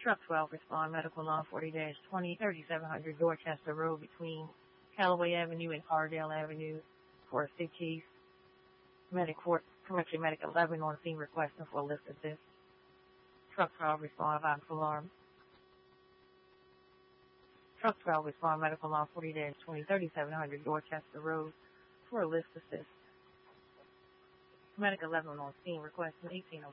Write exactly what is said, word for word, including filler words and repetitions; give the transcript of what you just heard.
Truck twelve respond medical law forty twenty thirty-seven hundred Dorchester Road between Callaway Avenue and Cardale Avenue for a sick case. Medic four, correction medic eleven on scene requesting for a lift assist. Truck twelve respond violence alarm. Truck twelve respond medical law forty twenty thirty-seven hundred Dorchester Road for a lift assist. Medic eleven on scene requesting eighteen oh